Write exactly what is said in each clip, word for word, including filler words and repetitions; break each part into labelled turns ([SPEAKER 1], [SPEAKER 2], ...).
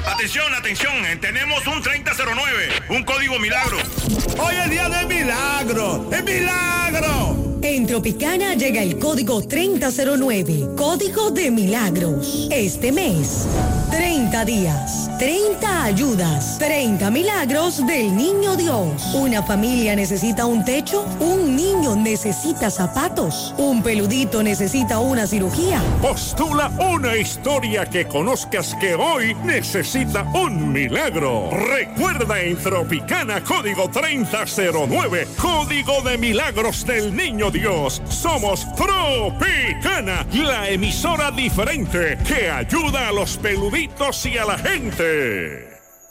[SPEAKER 1] Atención, atención, tenemos un treinta cero nueve, un código milagro.
[SPEAKER 2] Hoy es día de milagro, ¡es milagro!
[SPEAKER 3] En Tropicana llega el código treinta cero nueve, código de milagros. Este mes, treinta días, treinta ayudas, treinta milagros del Niño Dios. Una familia necesita un techo, un niño necesita zapatos, un peludito necesita una cirugía.
[SPEAKER 4] Postula una historia que conozcas que hoy necesita un milagro. Recuerda en Tropicana, código treinta cero nueve, código de milagros del Niño Dios. Somos Tropicana, la emisora diferente que ayuda a los peluditos y a la gente.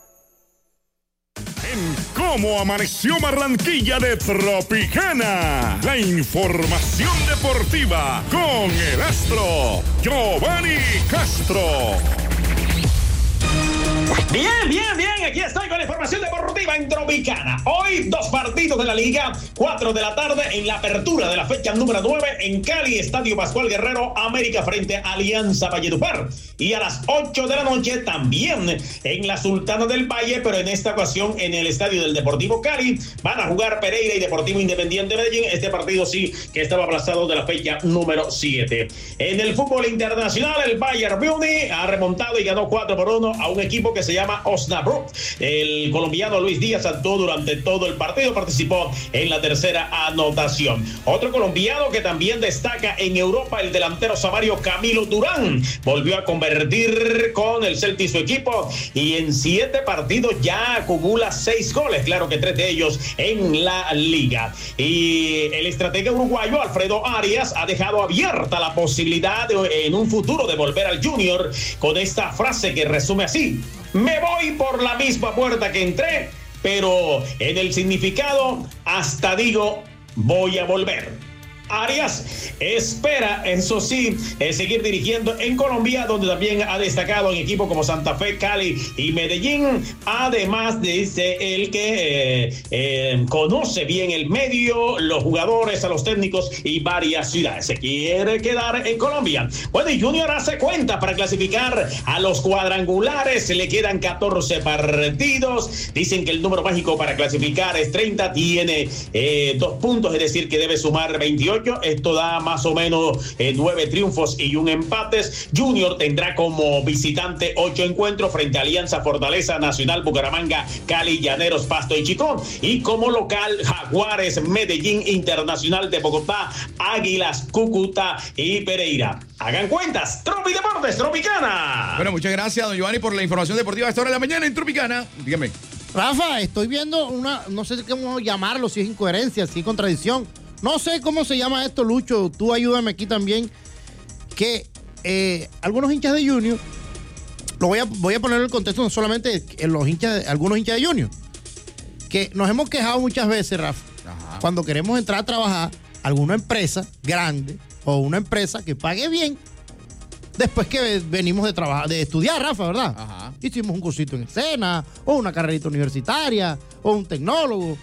[SPEAKER 4] En Cómo Amaneció Barranquilla de Tropicana, la información deportiva con el astro Giovanni Castro.
[SPEAKER 5] Bien, bien, bien, aquí estoy con la información deportiva en Tropicana. Hoy dos partidos de la Liga, cuatro de la tarde en la apertura de la fecha número nueve en Cali, Estadio Pascual Guerrero, América frente a Alianza Valledupar. Y a las ocho de la noche también en la Sultana del Valle, pero en esta ocasión en el Estadio del Deportivo Cali, van a jugar Pereira y Deportivo Independiente Medellín. Este partido sí que estaba aplazado de la fecha número siete. En el fútbol internacional, el Bayern Múnich ha remontado y ganó cuatro por uno a un equipo que se llama Osnabrück. El colombiano Luis Díaz actuó durante todo el partido, participó en la tercera anotación. Otro colombiano que también destaca en Europa, el delantero samario Camilo Durán, volvió a convertir con el Celtic su equipo y en siete partidos ya acumula seis goles, claro que tres de ellos en la liga. Y el estratega uruguayo Alfredo Arias ha dejado abierta la posibilidad de, en un futuro de volver al Junior con esta frase que resume así: me voy por la misma puerta que entré, pero en el significado hasta digo voy a volver. Arias espera, eso sí, eh, seguir dirigiendo en Colombia, donde también ha destacado en equipos como Santa Fe, Cali y Medellín. Además, dice él que eh, eh, conoce bien el medio, los jugadores, a los técnicos y varias ciudades. Se quiere quedar en Colombia. Bueno, y Junior hace cuenta para clasificar a los cuadrangulares. Le quedan catorce partidos. Dicen que el número mágico para clasificar es treinta. Tiene eh, dos puntos, es decir, que debe sumar veintiocho. Esto da más o menos eh, nueve triunfos y un empates. Junior tendrá como visitante ocho encuentros frente a Alianza, Fortaleza, Nacional, Bucaramanga, Cali, Llaneros, Pasto y Chicón. Y como local, Jaguares, Medellín, Internacional de Bogotá, Águilas, Cúcuta y Pereira. Hagan cuentas. Tropi Deportes, Tropicana.
[SPEAKER 6] Bueno, muchas gracias, don Giovanni, por la información deportiva a esta hora de la mañana en Tropicana. Dígame.
[SPEAKER 7] Rafa, estoy viendo una, no sé cómo llamarlo, si es incoherencia, si es contradicción. No sé cómo se llama esto, Lucho, tú ayúdame aquí también, que eh, algunos hinchas de Junior, lo voy a, voy a poner en el contexto no solamente en los hinchas, algunos hinchas de Junior, que nos hemos quejado muchas veces, Rafa, Ajá. cuando queremos entrar a trabajar, alguna empresa grande o una empresa que pague bien, después que venimos de trabajar, de estudiar, Rafa, ¿verdad? Ajá. Hicimos un cursito en escena, o una carrerita universitaria, o un tecnólogo.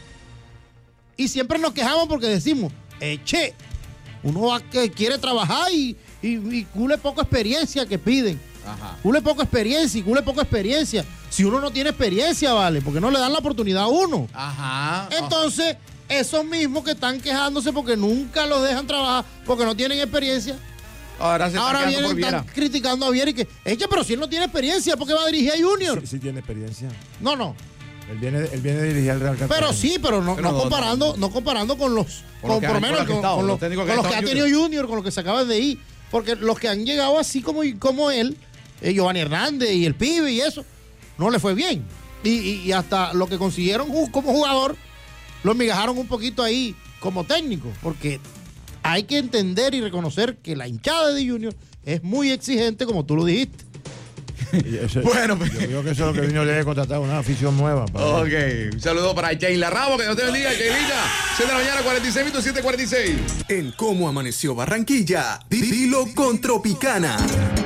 [SPEAKER 7] Y siempre nos quejamos porque decimos, eh, che, uno va que quiere trabajar y, y, y cule poca experiencia que piden. Ajá. Cule poca experiencia y cule poca experiencia. Si uno no tiene experiencia, vale, porque no le dan la oportunidad a uno. Ajá. Entonces, esos mismos que están quejándose porque nunca los dejan trabajar, porque no tienen experiencia, ahora, se ahora vienen están criticando a Viera y que, eche, pero si él no tiene experiencia, ¿por qué va a dirigir a Junior?
[SPEAKER 8] Sí, sí tiene experiencia.
[SPEAKER 7] No, no.
[SPEAKER 8] Él viene, él viene a dirigir al Real Cartagena.
[SPEAKER 7] Pero sí, pero no, pero no, no comparando, no comparando con los, con con, por lo menos con, con, los, con los que, con los que ha tenido Junior. Junior, con los que se acaban de ir, porque los que han llegado así como, como él, eh, Giovanni Hernández y el pibe y eso, no le fue bien. Y, y, y hasta lo que consiguieron como jugador, lo migajaron un poquito ahí como técnico, porque hay que entender y reconocer que la hinchada de Junior es muy exigente, como tú lo dijiste.
[SPEAKER 8] Eso, bueno, pues. Yo creo que eso es lo que vino a contratar, una afición nueva.
[SPEAKER 6] Ok, un saludo para Sheila Ramos, que Dios te bendiga, Sheilita. siete de la mañana, cuarenta y seis minutos, siete cuarenta y seis.
[SPEAKER 9] En Cómo Amaneció Barranquilla, dilo con Tropicana.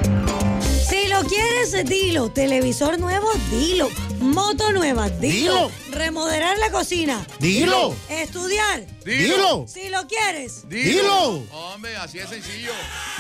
[SPEAKER 3] Si lo quieres, dilo. Televisor nuevo, dilo. Moto nueva, dilo. dilo. Remodelar la cocina,
[SPEAKER 7] dilo.
[SPEAKER 3] Estudiar,
[SPEAKER 7] dilo.
[SPEAKER 3] Si lo quieres,
[SPEAKER 7] dilo.
[SPEAKER 6] Hombre, así es sencillo.